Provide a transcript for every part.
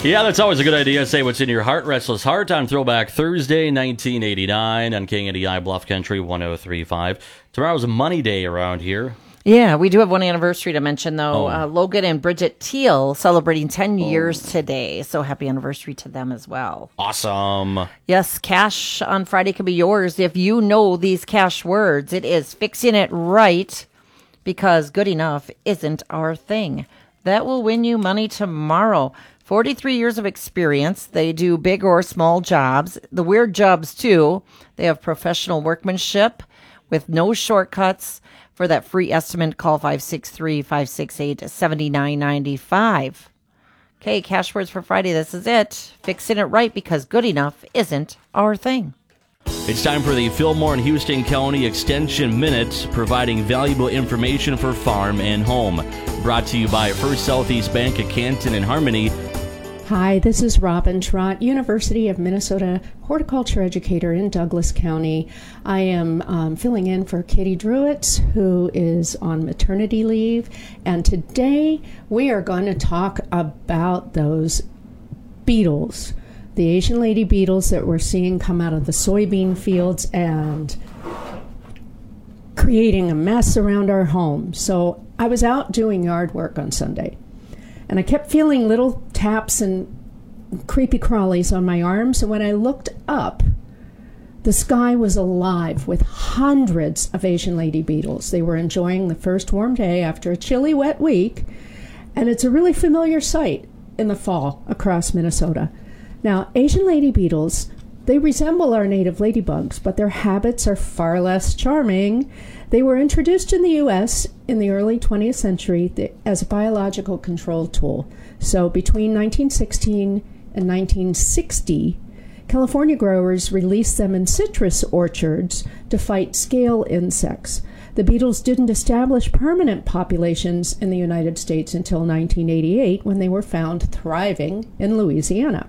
Yeah, that's always a good idea. Say what's in your heart. Restless Heart on Throwback Thursday, 1989 on KNDI Bluff Country 103.5. Tomorrow's a money day around here. Yeah, we do have one anniversary to mention, though. Logan and Bridget Teal celebrating 10 years today. So happy anniversary to them as well. Awesome. Yes, cash on Friday can be yours if you know these cash words. It is fixing it right because good enough isn't our thing. That will win you money tomorrow. 43 years of experience. They do big or small jobs. The weird jobs, too. They have professional workmanship with no shortcuts. For that free estimate, call 563-568-7995. Okay, cash words for Friday. This is it. Fixing it right because good enough isn't our thing. It's time for the Fillmore and Houston County Extension Minute, providing valuable information for farm and home. Brought to you by First Southeast Bank of Canton and Harmony. Hi, this is Robin Trott, University of Minnesota horticulture educator in Douglas County. I am filling in for Katie Druitt, who is on maternity leave. And today we are going to talk about those beetles, the Asian lady beetles that we're seeing come out of the soybean fields and creating a mess around our home. So I was out doing yard work on Sunday. And I kept feeling little taps and creepy crawlies on my arms. And when I looked up, the sky was alive with hundreds of Asian lady beetles. They were enjoying the first warm day after a chilly, wet week. And it's a really familiar sight in the fall across Minnesota. Now, Asian lady beetles, they resemble our native ladybugs, but their habits are far less charming. They were introduced in the U.S. in the early 20th century as a biological control tool. So between 1916 and 1960, California growers released them in citrus orchards to fight scale insects. The beetles didn't establish permanent populations in the United States until 1988, when they were found thriving in Louisiana.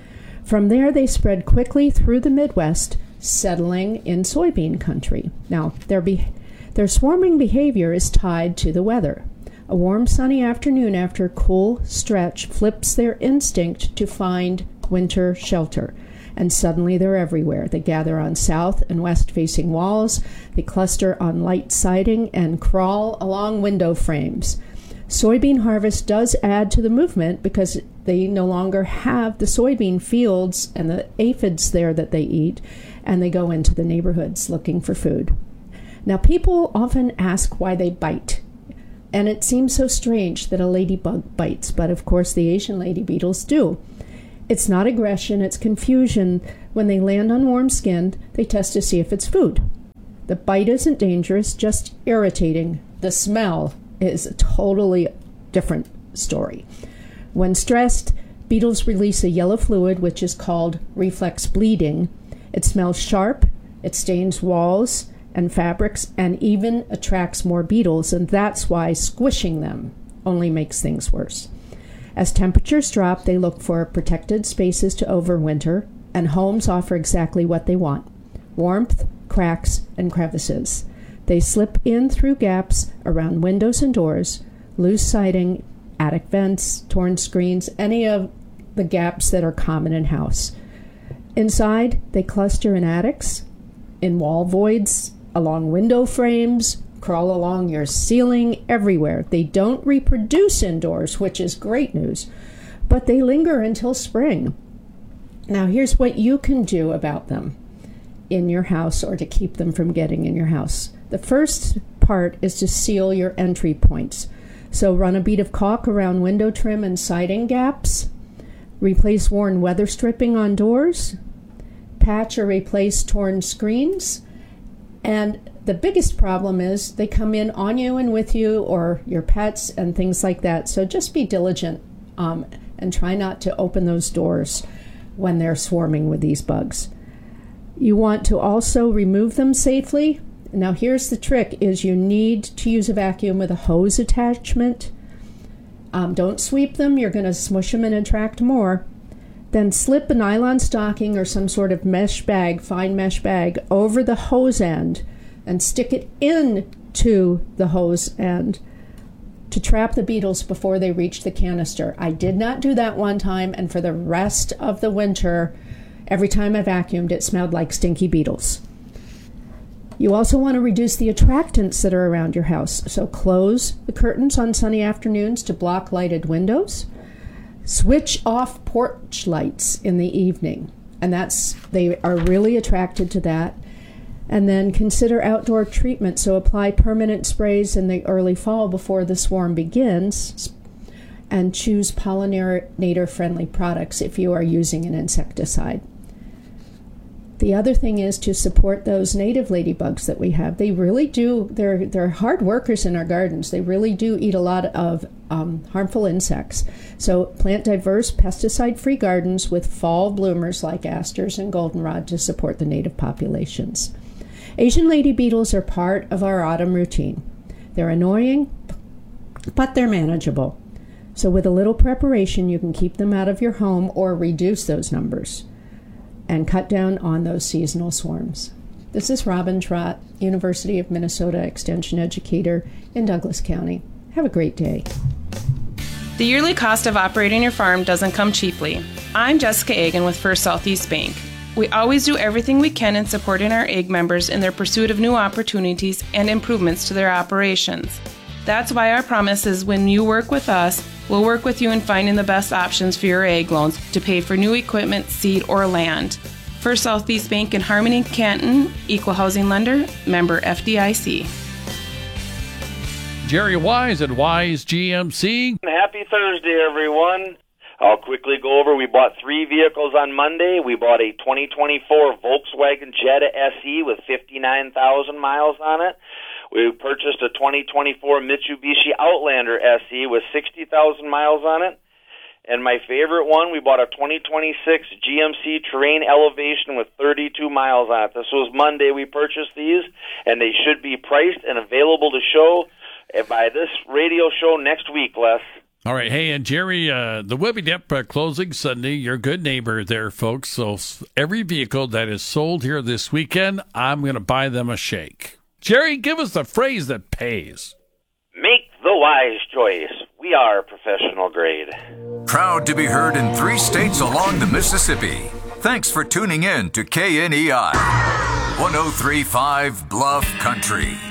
From there, they spread quickly through the Midwest, settling in soybean country. Now, their swarming behavior is tied to the weather. A warm, sunny afternoon after a cool stretch flips their instinct to find winter shelter. And suddenly they're everywhere. They gather on south and west-facing walls. They cluster on light siding and crawl along window frames. Soybean harvest does add to the movement because they no longer have the soybean fields and the aphids there that they eat, and they go into the neighborhoods looking for food. Now, people often ask why they bite, and it seems so strange that a ladybug bites, but of course the Asian lady beetles do. It's not aggression, it's confusion. When they land on warm skin, they test to see if it's food. The bite isn't dangerous, just irritating. The smell is a totally different story. When stressed, beetles release a yellow fluid, which is called reflex bleeding. It smells sharp, it stains walls and fabrics, and even attracts more beetles, and that's why squishing them only makes things worse. As temperatures drop, they look for protected spaces to overwinter, and homes offer exactly what they want: warmth, cracks, and crevices. They slip in through gaps around windows and doors, loose siding, attic vents, torn screens, any of the gaps that are common in house. Inside, they cluster in attics, in wall voids, along window frames, crawl along your ceiling, everywhere. They don't reproduce indoors, which is great news, but they linger until spring. Now, here's what you can do about them in your house, or to keep them from getting in your house. The first part is to seal your entry points. So run a bead of caulk around window trim and siding gaps. Replace worn weather stripping on doors. Patch or replace torn screens. And the biggest problem is they come in on you and with you, or your pets and things like that. So just be diligent and try not to open those doors when they're swarming with these bugs. You want to also remove them safely. Now, here's the trick, is you need to use a vacuum with a hose attachment. Don't sweep them. You're going to smush them and attract more. Then slip a nylon stocking or some sort of mesh bag, fine mesh bag, over the hose end and stick it into the hose end. to trap the beetles before they reach the canister. I did not do that one time, and for the rest of the winter, every time I vacuumed, it smelled like stinky beetles. You also want to reduce the attractants that are around your house. So close the curtains on sunny afternoons to block lighted windows. Switch off porch lights in the evening, and they are really attracted to that. And then consider outdoor treatment. So apply permanent sprays in the early fall before the swarm begins, and choose pollinator-friendly products if you are using an insecticide. The other thing is to support those native ladybugs that we have. They really do, they're hard workers in our gardens. They really do eat a lot of harmful insects. So plant diverse pesticide-free gardens with fall bloomers like asters and goldenrod to support the native populations. Asian lady beetles are part of our autumn routine. They're annoying, but they're manageable. So with a little preparation, you can keep them out of your home or reduce those numbers and cut down on those seasonal swarms. This is Robin Trott, University of Minnesota Extension educator in Douglas County. Have a great day. The yearly cost of operating your farm doesn't come cheaply. I'm Jessica Egan with First Southeast Bank. We always do everything we can in supporting our AG members in their pursuit of new opportunities and improvements to their operations. That's why our promise is when you work with us, we'll work with you in finding the best options for your ag loans to pay for new equipment, seed, or land. First Southeast Bank in Harmony, Canton, Equal Housing Lender, member FDIC. Jerry Wise at Wise GMC. Happy Thursday, everyone. I'll quickly go over. We bought 3 vehicles on Monday. We bought a 2024 Volkswagen Jetta SE with 59,000 miles on it. We purchased a 2024 Mitsubishi Outlander SE with 60,000 miles on it. And my favorite one, we bought a 2026 GMC Terrain Elevation with 32 miles on it. This was Monday we purchased these, and they should be priced and available to show by this radio show next week, Les. All right. Hey, and Jerry, the Webby Dep closing Sunday, your good neighbor there, folks. So every vehicle that is sold here this weekend, I'm going to buy them a shake. Jerry, give us the phrase that pays. Make the wise choice. We are professional grade. Proud to be heard in 3 states along the Mississippi. Thanks for tuning in to KNEI 103.5 Bluff Country.